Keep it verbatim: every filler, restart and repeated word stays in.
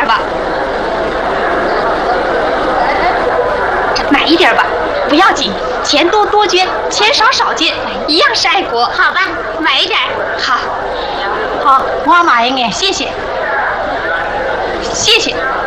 点吧，买一点吧，不要紧，钱多多捐，钱少少捐，一样是爱国。 好吧，买一点。 好， 好，我买一眼， 谢谢，谢谢。